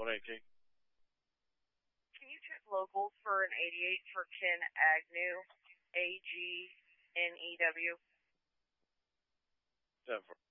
118. Can you check locals for an 88 for Ken Agnew, AGNEW? 10-4.